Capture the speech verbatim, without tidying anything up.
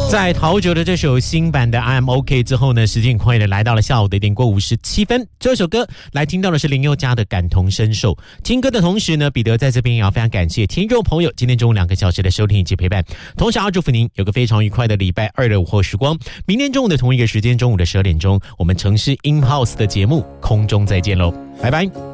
在陶喆的这首新版的 I'm OK 之后呢，时间快的来到了下午的一点过五十七分。这首歌来听到的是林宥嘉的感同身受。听歌的同时呢，彼得在这边也要非常感谢听众朋友今天中午两个小时的收听以及陪伴，同时要祝福您有个非常愉快的礼拜二的午后时光。明天中午的同一个时间，中午的十二点钟，我们城市 In House 的节目空中再见喽，拜拜。